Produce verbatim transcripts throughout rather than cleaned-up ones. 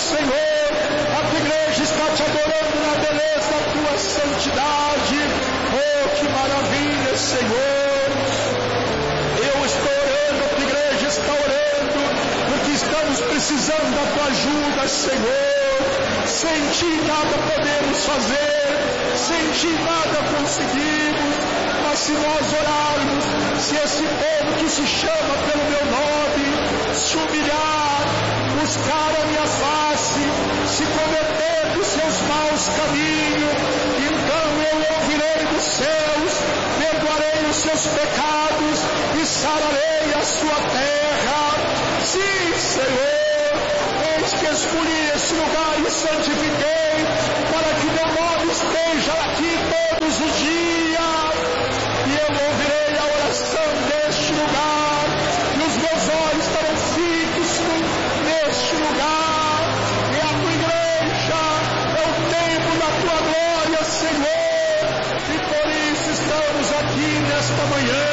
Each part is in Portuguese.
Senhor. A tua igreja está te adorando na beleza da tua santidade. Oh, que maravilha, Senhor. Eu estou orando, a tua igreja está orando, porque estamos precisando da tua ajuda, Senhor. Sem ti nada podemos fazer, sem ti nada conseguimos. Mas se nós orarmos, se esse povo que se chama pelo meu nome se humilhar, buscar a minha face, se converter dos seus maus caminhos, então eu ouvirei dos céus, perdoarei os seus pecados e sararei a sua terra. Sim, Senhor, eis que escolhi esse lugar e santifiquei, para que meu nome esteja aqui todos os dias, e eu ouvirei a oração deste lugar, e os meus olhos estarão fixos neste lugar, e a tua igreja é o templo da tua glória, Senhor, e por isso estamos aqui nesta manhã.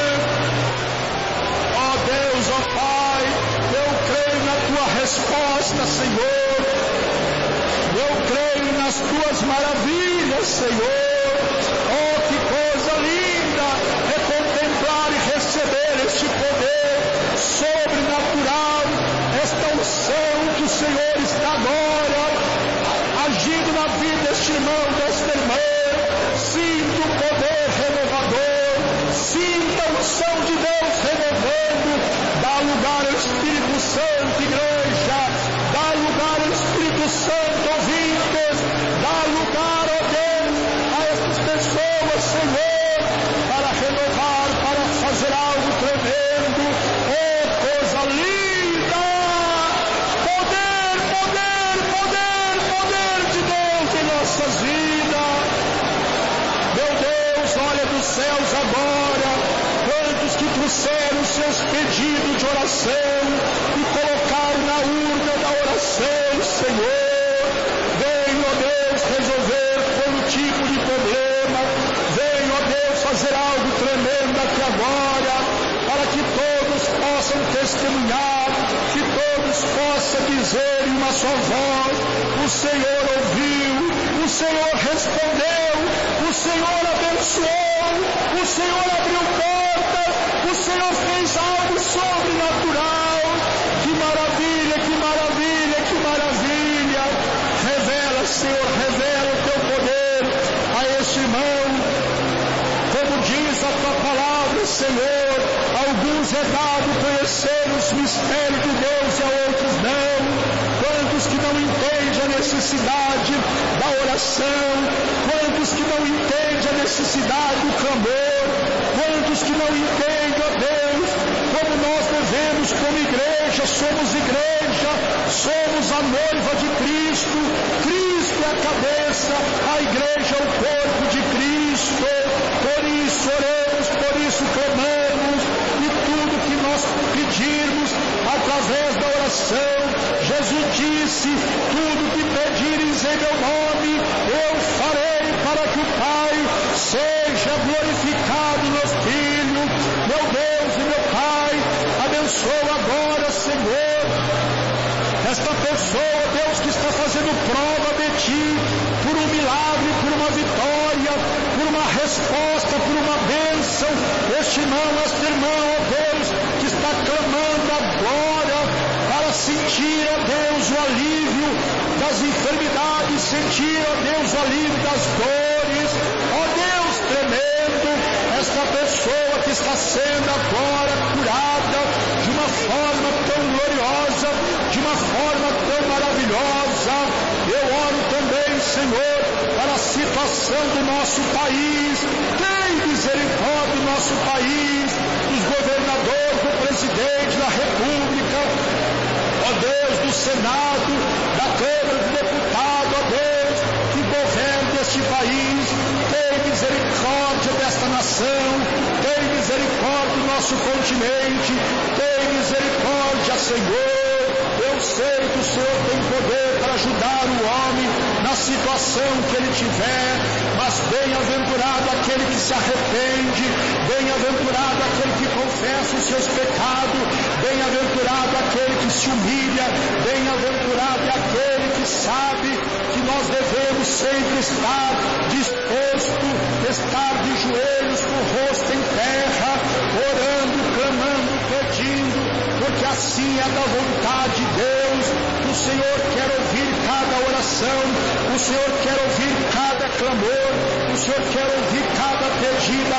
Ó Deus, ó Pai, eu creio na tua resposta, Senhor. Eu creio nas tuas maravilhas, Senhor. Oh, que coisa linda é contemplar e receber este poder sobrenatural, esta unção que o Senhor está agora agindo na vida deste irmão, desta irmã. Sinta o poder renovador, sinta a unção de Deus renovando. Dá lugar ao Espírito Santo, igreja. Dá lugar ao Espírito Santo, ouvintes. Dá lugar, ó Deus, a estas pessoas, Senhor, para renovar, para fazer algo tremendo. Oh, coisa linda! Poder, poder, poder, poder de Deus em nossas vidas. Meu Deus, olha dos céus agora, quantos que trouxeram os seus pedidos de oração e colocaram na urna da oração, Senhor. Vem, ó Deus, resolver todo tipo de problema. Vem, ó Deus, fazer algo tremendo aqui agora, para que todos possam testemunhar, que todos possam dizer em uma só voz: o Senhor ouviu, o Senhor respondeu, o Senhor abençoou, o Senhor abriu portas, o Senhor fez algo sobrenatural. Que maravilha, que maravilha, que maravilha. Revela, Senhor, revela o teu poder a este irmão. Como diz a tua palavra, Senhor, alguns é dado conhecer os mistérios de Deus e a outros não. Quantos que não entendem a necessidade da oração, quantos que não entendem a necessidade do clamor, quantos que não entendem, ó Deus, como nós devemos como igreja, somos igreja, somos a noiva de Cristo, Cristo é a cabeça, a igreja é o corpo de Cristo. Por isso oramos, por isso clamamos, e tudo que nós pedirmos através da oração, Jesus disse: tudo que pedires em meu nome eu farei, para que o Pai seja glorificado no Filho. Meu Deus e meu Pai, abençoa agora, Senhor, esta pessoa, Deus, que está fazendo prova de Ti, por um milagre, por uma vitória, por uma resposta, por uma bênção. Este irmão, esta irmã, ó Deus, que está clamando agora para sentir, ó Deus, o alívio das enfermidades, sentir, ó Deus, o alívio das dores. Ó Deus tremendo, esta pessoa que está sendo agora curada de uma forma tão gloriosa, de uma forma tão maravilhosa. Eu oro também, Senhor, para a situação do nosso país. Tem misericórdia do nosso país, dos governadores, do presidente da República, ó Deus, do Senado, da Câmara dos Deputados, ó Deus, que governa este país. Tem misericórdia desta nação, tem misericórdia do nosso continente, tem misericórdia, Senhor. Eu sei que o Senhor tem poder para ajudar o homem na situação que ele tiver, mas bem-aventurado aquele que se arrepende, bem-aventurado aquele que confessa os seus pecados, bem-aventurado aquele que se humilha, bem-aventurado é aquele que sabe que nós devemos sempre estar disposto, estar de joelhos com o rosto em terra, orando, clamando, pedindo, porque assim é da vontade de Deus. O Senhor quer ouvir cada oração, o Senhor quer ouvir cada clamor, o Senhor quer ouvir cada pedido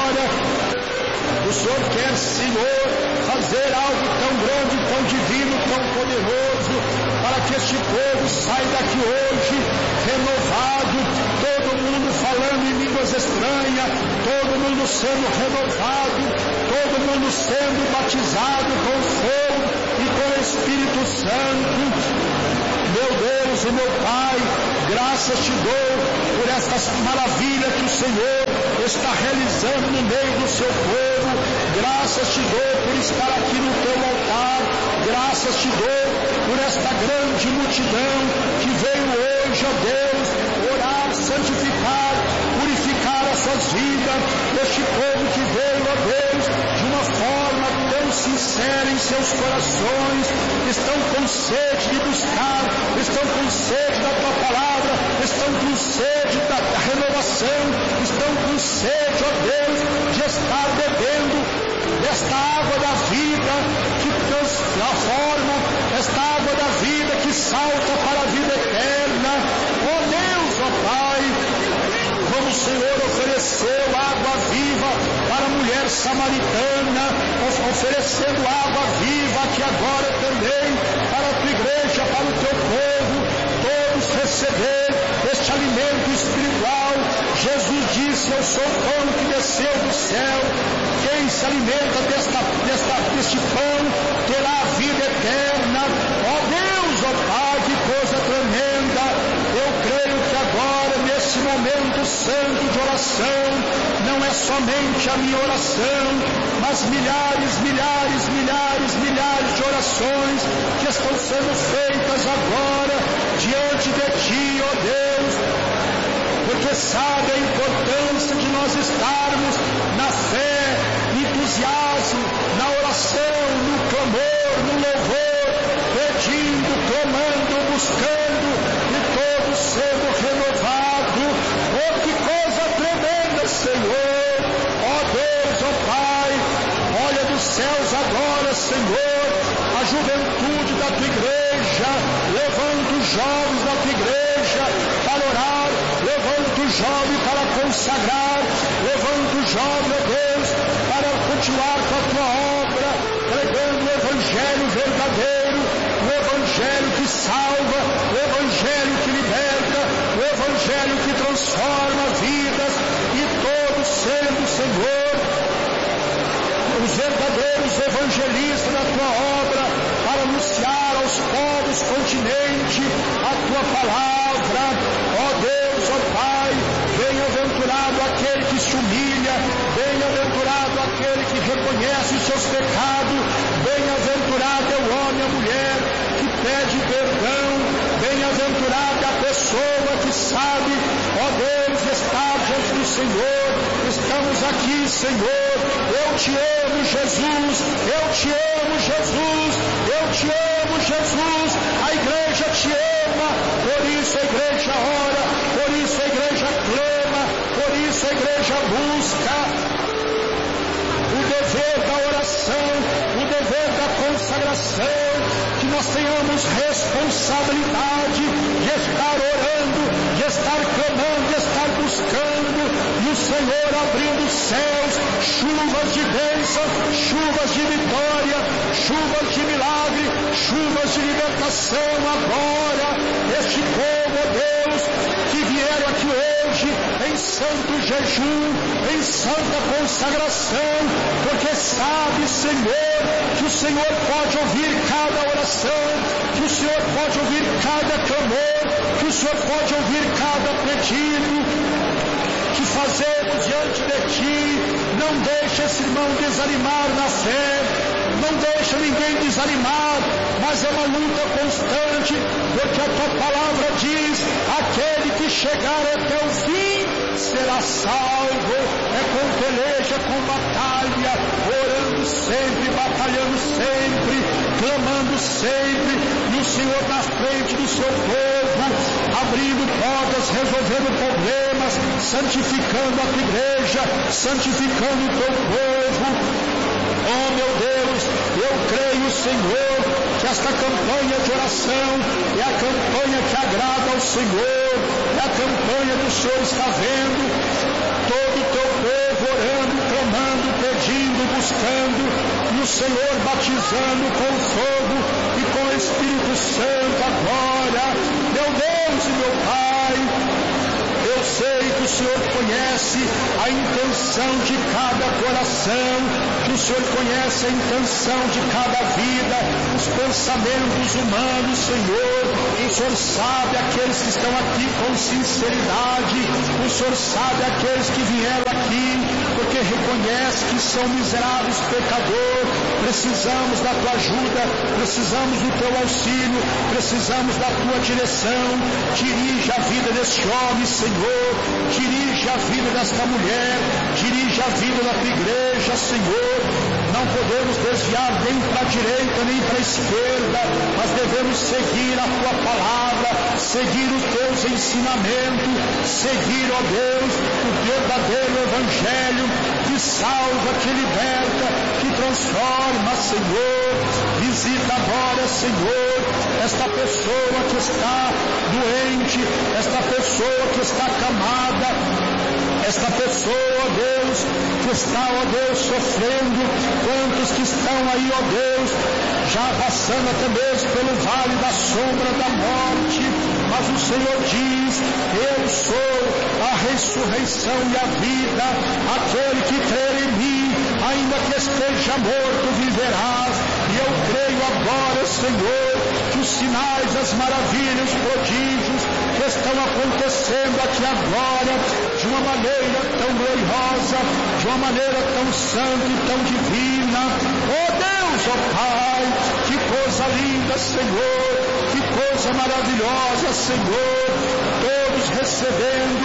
agora. O Senhor quer, Senhor, fazer algo tão grande, tão divino, tão poderoso, para que este povo saia daqui hoje renovado, todo mundo falando em línguas estranhas, todo mundo sendo renovado, todo mundo sendo batizado com fogo e com o Espírito Santo. Meu Deus e meu Pai, graças te dou por estas maravilhas que o Senhor está realizando no meio do seu povo. Graças te dou por estar aqui no teu altar. Graças te dou por esta grande multidão que veio hoje, ó Deus, orar, santificar, purificar as suas vidas. Este povo que veio, ó Deus, de uma forma tão sincera em seus corações, estão com sede de buscar, estão com sede da tua palavra, estão com sede da renovação, estão com sede, ó Deus, de estar bebendo desta água da vida que transforma, esta água da vida que salta para a vida eterna. Ó Deus, ó Pai, como o Senhor ofereceu água viva para a mulher samaritana, oferecendo água viva que agora também para a tua igreja, para o teu povo, todos receber este alimento espiritual. Jesus disse: eu sou o pão que desceu do céu, quem se alimenta desta, desta, deste pão terá a vida eterna. Ó Deus, ó Pai, que coisa tremenda. Eu creio que agora, nesse momento santo de oração, não é somente a minha oração, mas milhares, milhares, milhares, milhares de orações que estão sendo feitas agora diante de ti, ó Deus, porque sabe a importância de nós estarmos na fé, no entusiasmo, na oração, no clamor, no louvor, pedindo, clamando, buscando e todos sendo renovados. Oh, que coisa tremenda, Senhor! Ó Deus, ó Pai, olha dos céus agora, Senhor, a juventude da tua igreja, levanta os jovens da tua igreja para orar, levanta o jovem para consagrar, levanta o jovem, ó Deus, para continuar com a tua obra, pregando o evangelho verdadeiro, o evangelho que salva, o evangelho que liberta, o evangelho que transforma vidas, e todos sendo, Senhor, os verdadeiros evangelistas da tua obra, para anunciar aos povos continentes a tua palavra. Ó Deus, ó Pai, bem-aventurado aquele que se humilha, bem-aventurado aquele que reconhece os seus pecados, bem-aventurado é o homem e a mulher que pede perdão, bem-aventurada a pessoa que sabe, ó Deus, estar diante do Senhor. Estamos aqui, Senhor, eu te amo, Jesus, eu te amo, Jesus, eu te amo, Jesus, a igreja te ama, por isso a igreja ora, por isso a igreja clama, por isso a igreja busca o dever da oração, o dever da consagração, que nós tenhamos responsabilidade de estar orando, de estar clamando, de estar buscando, e o Senhor abrindo os céus, chuvas de bênção, chuvas de vitória, chuvas de milagre, chuvas de libertação agora. Este povo, ó Deus, que vieram aqui hoje em santo jejum, em santa consagração, porque sabe, Senhor, que o Senhor pode ouvir cada oração, que o Senhor pode ouvir cada clamor, que o Senhor pode ouvir cada pedido, que fazemos diante de Ti. Não deixa esse irmão desanimar na fé, não deixa ninguém desanimar, mas é uma luta constante, porque a Tua palavra diz: aquele que chegar até o fim será salvo. É com peleja, com batalha, orando sempre, batalhando sempre, clamando sempre, e o Senhor na frente do seu povo, abrindo portas, resolvendo problemas, santificando a Tua igreja, santificando o Teu povo. Oh meu Deus, eu creio, Senhor, que esta campanha de oração é a campanha que agrada ao Senhor, é a campanha que o Senhor está vendo, todo o Teu povo orando, clamando, pedindo, buscando, e o Senhor batizando com fogo e com o Espírito Santo agora. Meu Deus e meu Pai, eu sei que o Senhor conhece a intenção de cada coração, que o Senhor conhece a intenção de cada vida, os pensamentos humanos, Senhor. O Senhor sabe aqueles que estão aqui com sinceridade, o Senhor sabe aqueles que vieram aqui porque reconhece que são miseráveis pecadores. Precisamos da Tua ajuda, precisamos do Teu auxílio, precisamos da Tua direção. Dirige a vida deste homem, Senhor, dirige a vida desta mulher, dirige a vida da Tua igreja, Senhor. Não podemos desviar nem para a direita nem para a esquerda, mas devemos seguir a Tua palavra, seguir os Teus ensinamentos, seguir, ó Deus, o verdadeiro Evangelho que salva, que liberta, que transforma, Senhor. Visita agora, Senhor, esta pessoa que está doente, esta pessoa que está acamada, esta pessoa, ó Deus, que está, ó Deus, sofrendo. Quantos que estão aí, ó Deus, já passando até mesmo pelo vale da sombra da morte, mas o Senhor diz: eu sou a ressurreição e a vida, aquele que crer em mim, ainda que esteja morto, viverás. E eu creio agora, Senhor, que os sinais, as maravilhas, os prodígios que estão acontecendo aqui agora, de uma maneira tão gloriosa, de uma maneira tão santa e tão divina. Oh Deus, oh Pai, que coisa linda, Senhor, que coisa maravilhosa, Senhor, todos recebendo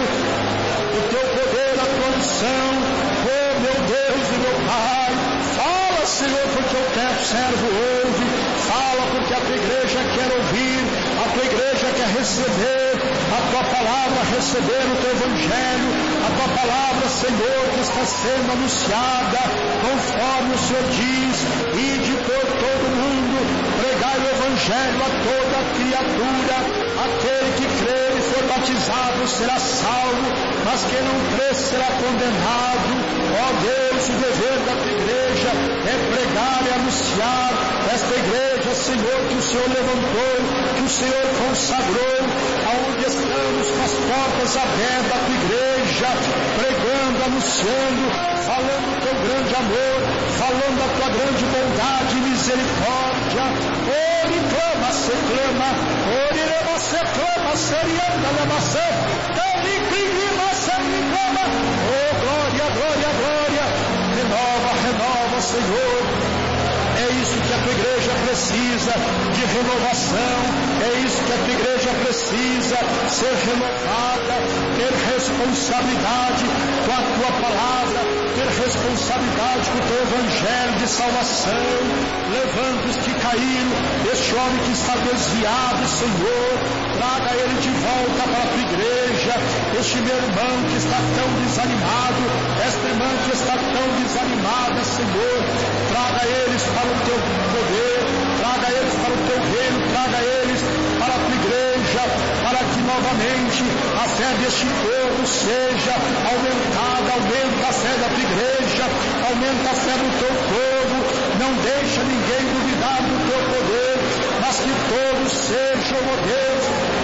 o Teu poder, a Tua unção. Oh meu Deus e meu Pai, fala, Senhor, porque o Teu servo ouve, fala porque a Tua igreja quer ouvir, a Tua igreja quer receber a Tua palavra, receber o Teu Evangelho, a Tua palavra, Senhor, que está sendo anunciada, conforme o Senhor diz: ide por todo mundo, pregai o Evangelho a toda criatura, aquele que crer e for batizado será salvo, mas quem não crer será condenado. Ó Deus, o dever da Tua igreja é pregar e anunciar esta igreja, Senhor, que o Senhor levantou, que o Senhor consagrou, aonde estamos com as portas abertas da Tua igreja, pregando, anunciando, falando do Teu grande amor, falando da Tua grande bondade e misericórdia. Ore, clama, se clama, ore, leva, se clama, serianda, leva, se, ele clima, se clama. Oh, glória, glória, glória, renova, renova, Senhor. É isso que a Tua igreja precisa, de renovação. É isso que a Tua igreja precisa, ser renovada, ter responsabilidade com a Tua palavra, ter responsabilidade com o Teu Evangelho de salvação. Levanta os que caíram, este homem que está desviado, Senhor, traga ele de volta para a Tua igreja. Este meu irmão que está tão desanimado, esta irmã que está tão desanimada, Senhor, traga eles para o Teu poder, traga eles para o Teu reino, traga eles para a Tua igreja, para que novamente a fé deste povo seja aumentada. Aumenta a fé da Tua igreja, aumenta a fé do Teu povo, não deixa ninguém duvidar do Teu poder, mas que todos sejam, ó Deus,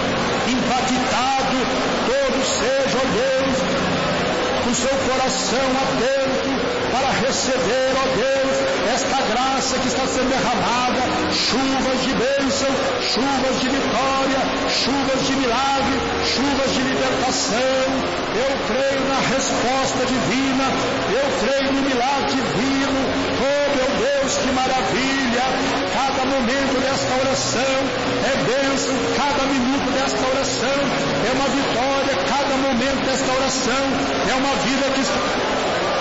impactados, todos sejam, ó Deus, com seu coração atento para receber, ó Deus, esta graça que está sendo derramada, chuvas de bênção, chuvas de vitória, chuvas de milagre, chuvas de libertação. oração, eu creio na resposta divina, eu creio no milagre divino. Oh meu Deus, que maravilha! Cada momento desta oração é bênção, cada minuto desta oração é uma vitória, cada momento desta oração é uma vida que está...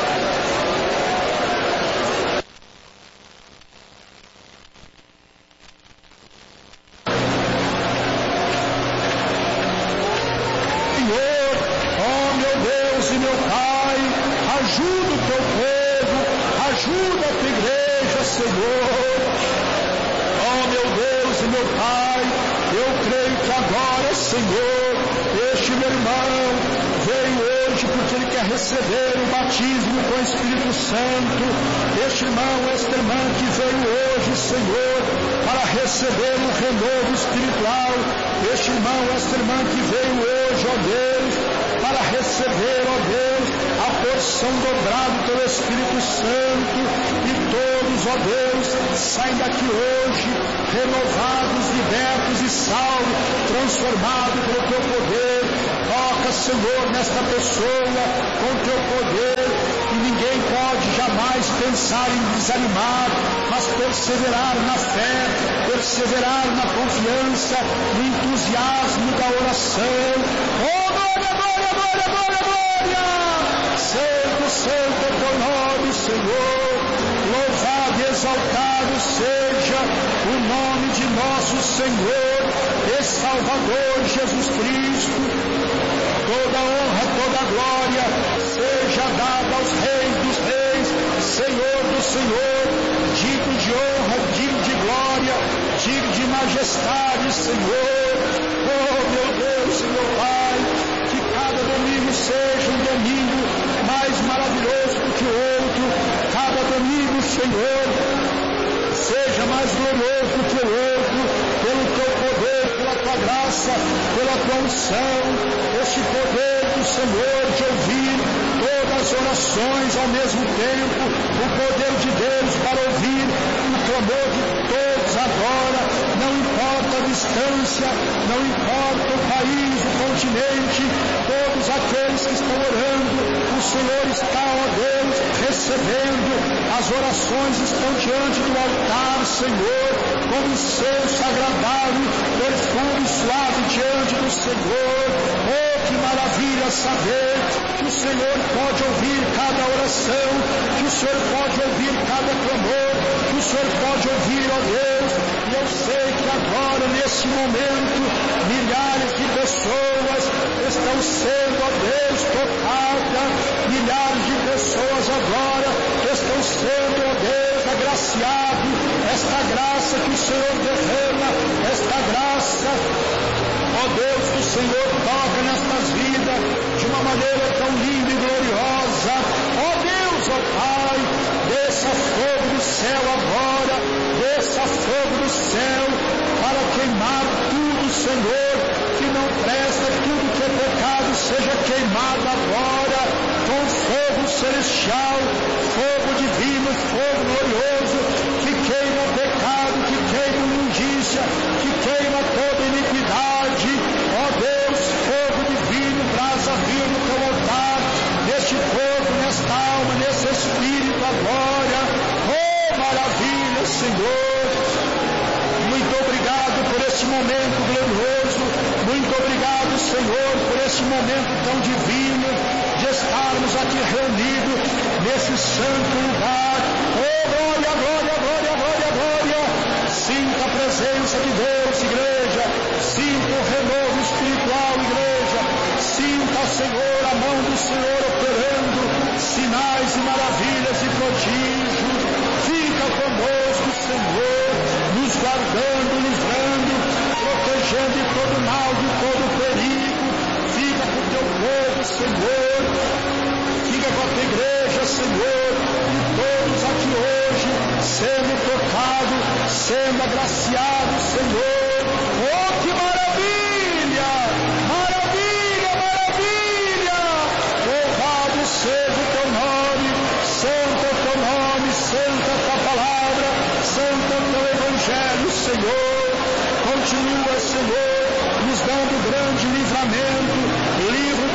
Senhor, este meu irmão veio hoje porque ele quer receber o batismo com o Espírito Santo. Este irmão, esta irmã que veio hoje, Senhor, para receber o renovo espiritual. Este irmão, esta irmã que veio hoje, ó Deus, para receber, ó Deus, a porção dobrada pelo Espírito Santo. E todos, ó Deus, saem daqui hoje renovados, libertos e salvos, transformados pelo teu poder. Toca, Senhor, nesta pessoa com teu poder, e ninguém pode jamais pensar em desanimar, mas perseverar na fé, perseverar na confiança, no entusiasmo da oração. Oh, glória, glória, glória, glória, glória! Santo, santo é teu nome, Senhor. Louvado e exaltado seja o nome de nosso Senhor e Salvador Jesus Cristo. Toda honra, toda glória seja dada aos reis dos reis, Senhor do Senhor, digno de honra, digno de glória, digno de majestade, Senhor. Oh meu Deus, meu Pai, que cada domingo seja um domingo mais maravilhoso do que o outro, cada domingo, Senhor, seja mais glorioso do que o outro, pelo teu poder, pela tua graça, pela tua unção, este poder do Senhor de ouvir todas as orações ao mesmo tempo, o poder de Deus para ouvir o clamor de todos agora, não importa a distância, não importa o país, o continente, todos aqueles que estão orando, o Senhor está, ó Deus, recebendo, as orações estão diante do altar, Senhor, como incenso agradável, perfume suave diante do Senhor. Oh, que maravilha saber que o Senhor pode ouvir cada oração, que o Senhor pode ouvir cada clamor, que o Senhor pode ouvir, ó Deus, e eu sei que agora, nesse momento, milhares de pessoas estão sendo, ó Deus, tocadas, milhares de pessoas agora estão sendo, ó Deus, agraciados, esta graça que o Senhor derrama, esta graça, ó Deus, que o Senhor toca nestas vidas de uma maneira tão linda e gloriosa. Ó Deus, ó Pai, desça fogo do céu agora, desça fogo do céu para queimar tudo, Senhor, que não presta, tudo que é pecado seja queimado agora com fogo celestial, fogo divino, fogo glorioso, que queima o pecado, que queima a imundícia, que queima toda iniquidade. Ó Deus, fogo divino, brasa viva no teu altar, neste fogo, nesta alma, nesse espírito agora. Oh, maravilha, Senhor. Muito obrigado por este momento glorioso, muito obrigado, Senhor, por este momento tão divino de estarmos aqui reunidos nesse santo lugar. Oh, glória, glória, glória, glória, glória. Sinta a presença de Deus, igreja. Sinta o renovo espiritual, igreja. Sinta, Senhor, a mão do Senhor operando sinais e maravilhas e prodígios. Fica conosco, Senhor, nos guardando, livrando, protegendo de todo mal, de todo perigo. Fica com o teu povo, Senhor. Fica com a tua igreja, Senhor. E todos aqui hoje sendo tocados, sendo agraciados, Senhor. Oh, que maravilha! Maravilha, maravilha! Louvado seja o teu nome, santo é o teu nome, santa é a tua palavra, santo é o teu evangelho, Senhor. Continua, Senhor, nos dando grande livramento, livro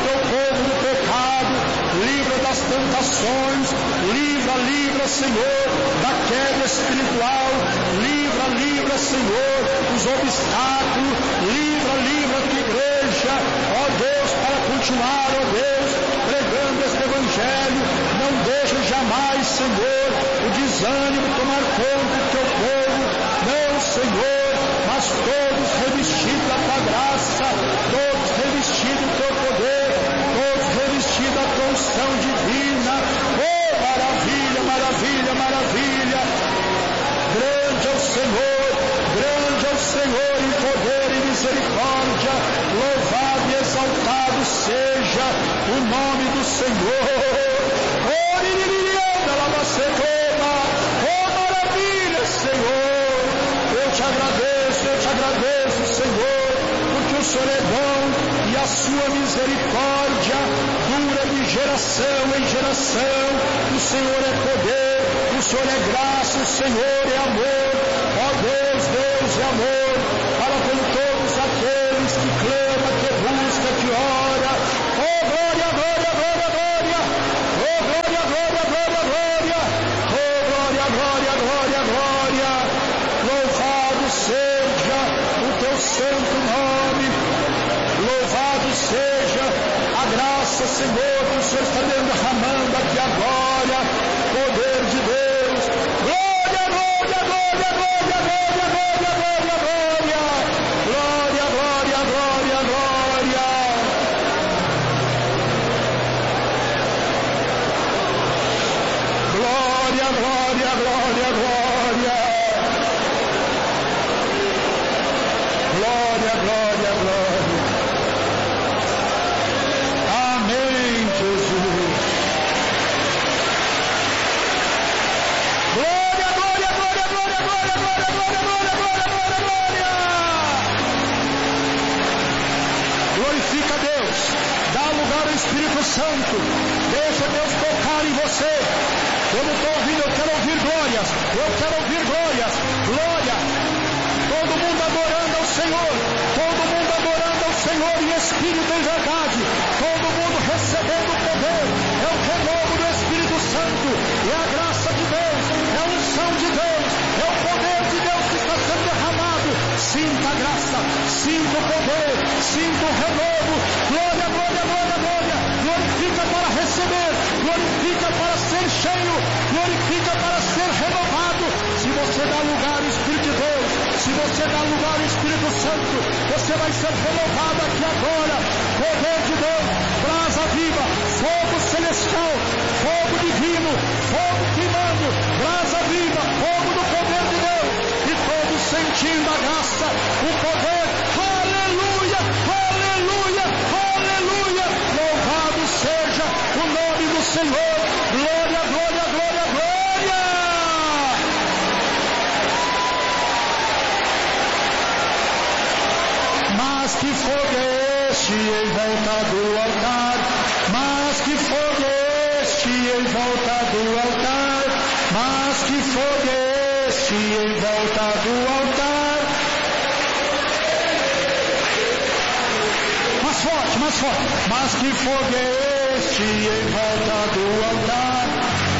livra, Senhor, da queda espiritual, livra, livra, Senhor, os obstáculos, livra, livra a tua igreja, ó Deus, para continuar, ó Deus, pregando este evangelho. Não deixa jamais, Senhor, o desânimo tomar conta do teu povo, não, Senhor, mas todos revestidos da tua graça, todos revestidos do teu poder, todos revestidos da tua unção divina. Oh, maravilha, maravilha, maravilha! Grande é o Senhor, grande é o Senhor em poder e misericórdia. Louvado e exaltado seja o nome do Senhor. Oh, Niririanda, Labacetoma, oh, maravilha, Senhor. Eu te agradeço, eu te agradeço, Senhor, porque o Senhor é bom e a sua misericórdia dura de geração em geração. O Senhor é poder, o Senhor é graça, o Senhor é amor. Ó Deus, Deus é amor, para com todos aqueles que clamam, que buscam, que ora. Oh glória, glória, glória, glória. Oh glória, glória, glória, glória. Oh glória, glória, glória, glória. Louvado seja o teu santo nome. Louvado seja a graça, Senhor, que o Senhor está derramando aqui agora. Poder de Deus. Glória, glória, glória, glória, glória, glória, glória, glória. Glória, glória, glória, glória. Glória, glória, glória, glória. Glória, glória, glória. Amém, Jesus. Glória, glória, glória, glória, glória, glória, glória, glória, glória, glória, glória. Glorifica a Deus. Dá lugar ao Espírito Santo. Deixa Deus tocar em você. Eu não estou ouvindo, eu quero ouvir glórias. Eu quero ouvir glórias. Glória. Todo mundo adorando ao Senhor. Todo mundo adorando ao Senhor em espírito e verdade. Todo mundo recebendo o poder. É o renovo do Espírito Santo. É a graça de Deus. É a unção de Deus. É o poder de Deus que está sendo derramado. Sinta a graça. Sinta o poder. Sinta o renovo. Glória, glória, glória, glória. Glorifica para receber. Glorifica para ser cheio. Glorifica para ser renovado. Se você dá lugar ao Espírito de Deus, se você dá lugar ao Espírito Santo, você vai ser renovado aqui agora. Poder de Deus, brasa viva, fogo celestial, fogo divino, fogo queimando, brasa viva, fogo do poder de Deus, e todos sentindo a graça, o poder. Aleluia, aleluia, aleluia. Louvado seja o nome do Senhor. Glória, glória, glória, glória. Mas que fogo é este em volta do altar? Mas que fogo é este em volta do altar? Mas que fogo é este em volta do altar? Mais forte, mais forte. Mas que fogo é este em volta do altar?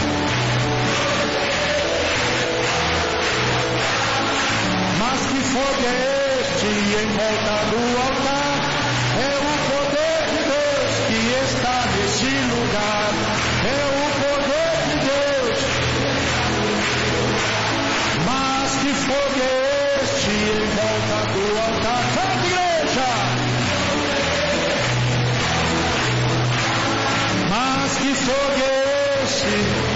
Mas que fogo é este em volta do altar? É o poder de Deus que está neste lugar. É o poder de Deus. Mas que fogo é este em volta do altar? Canta, igreja! Mas que fogo é este